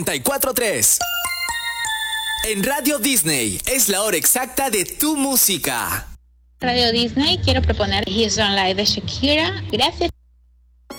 94.3. En Radio Disney es la hora exacta de tu música. Radio Disney, quiero proponer He's On Live de Shakira. Gracias.